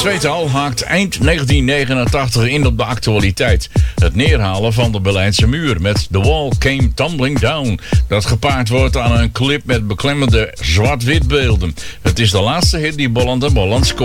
tweetal haakt eind 1989 in op de actualiteit. Het neerhalen van de Berlijnse muur met The Wall Came Tumbling Down. Dat gepaard wordt aan een clip met beklemmende zwart-wit beelden. Het is de laatste hit die Bolland & Bolland scoort.